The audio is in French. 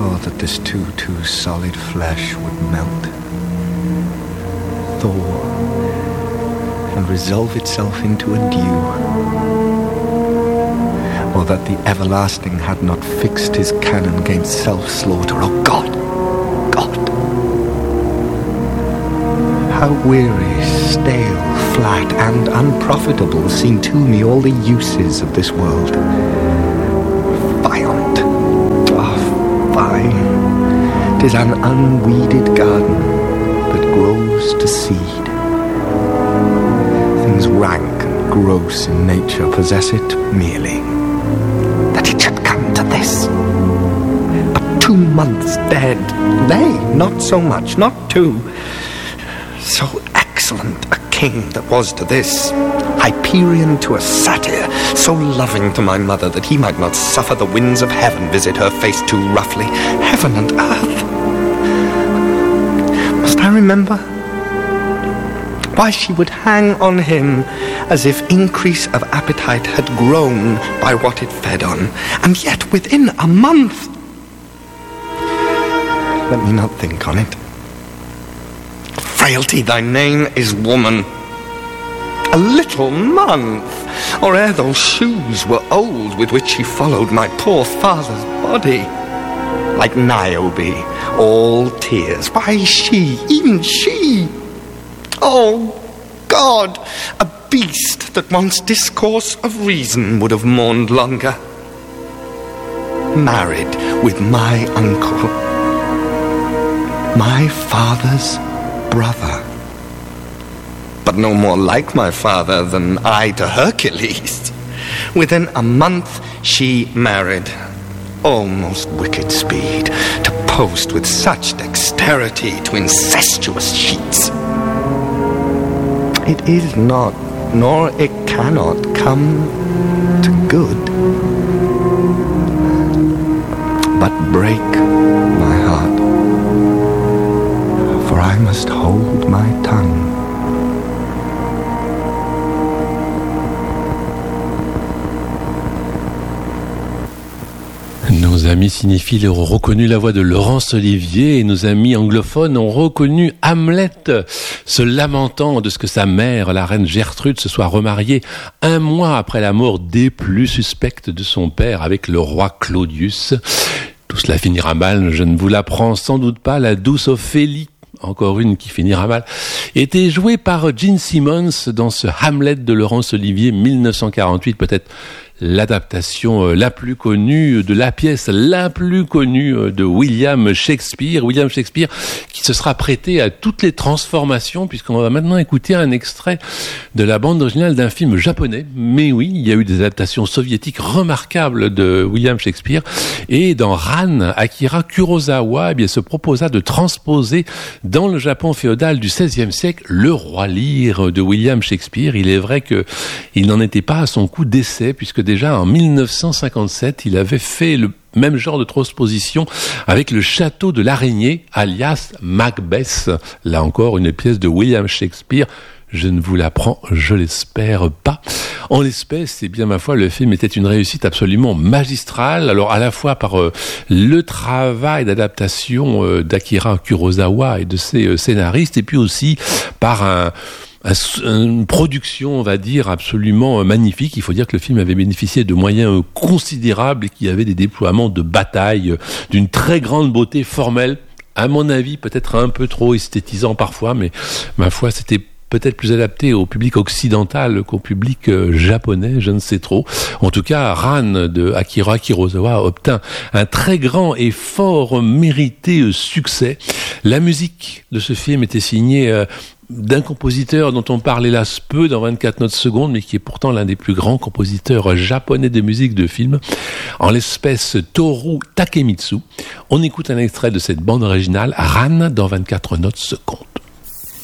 Oh, that this too solid flesh would melt, thaw, and resolve itself into a dew. Or that the everlasting had not fixed his cannon gainst self-slaughter. Oh God! God! How weary, stale, flat, and unprofitable seem to me all the uses of this world. Violent! Oh, fine! 'Tis an unweeded garden that grows to seed. Things rank and gross in nature possess it merely. That it should come to this. But 2 months dead. Nay, not so much, not 2. So excellent a king that was to this. Hyperion to a satyr, so loving to my mother that he might not suffer the winds of heaven visit her face too roughly. Heaven and earth. Must I remember? Why, she would hang on him as if increase of appetite had grown by what it fed on, and yet within a month. Let me not think on it. Frailty, thy name is woman. A little month, or ere those shoes were old with which she followed my poor father's body. Like Niobe, all tears. Why, she, even she... Oh, God, a beast that once discourse of reason would have mourned longer. Married with my uncle, my father's brother. But no more like my father than I to Hercules. Within a month she married. Oh, most wicked speed, to post with such dexterity to incestuous sheets. It is not, nor it cannot come to good, but break my heart, for I must hold my tongue. Nos amis cinéphiles ont reconnu la voix de Laurence Olivier et nos amis anglophones ont reconnu Hamlet, se lamentant de ce que sa mère, la reine Gertrude, se soit remariée 1 mois après la mort des plus suspectes de son père avec le roi Claudius. Tout cela finira mal, je ne vous l'apprends sans doute pas, la douce Ophélie, encore une qui finira mal, était jouée par Gene Simmons dans ce Hamlet de Laurence Olivier 1948, peut-être l'adaptation la plus connue de la pièce la plus connue de William Shakespeare qui se sera prêté à toutes les transformations, puisqu'on va maintenant écouter un extrait de la bande originale d'un film japonais. Mais oui, il y a eu des adaptations soviétiques remarquables de William Shakespeare, et dans Ran, Akira Kurosawa se proposa de transposer dans le Japon féodal du XVIe siècle le Roi Lear de William Shakespeare. Il est vrai que il n'en était pas à son coup d'essai, puisque déjà en 1957, il avait fait le même genre de transposition avec le Château de l'Araignée, alias Macbeth. Là encore, une pièce de William Shakespeare. Je ne vous l'apprends, je l'espère pas. En l'espèce, eh bien, ma foi, le film était une réussite absolument magistrale. Alors, à la fois par le travail d'adaptation d'Akira Kurosawa et de ses scénaristes, et puis aussi par une production, on va dire, absolument magnifique. Il faut dire que le film avait bénéficié de moyens considérables et qu'il y avait des déploiements de bataille d'une très grande beauté formelle. À mon avis, peut-être un peu trop esthétisant parfois, mais ma foi, c'était peut-être plus adapté au public occidental qu'au public japonais, je ne sais trop. En tout cas, Ran de Akira Kurosawa obtint un très grand et fort mérité succès. La musique de ce film était signée d'un compositeur dont on parle hélas peu dans 24 notes secondes, mais qui est pourtant l'un des plus grands compositeurs japonais de musique de film, en l'espèce Toru Takemitsu. On écoute un extrait de cette bande originale, Ran, dans 24 notes secondes.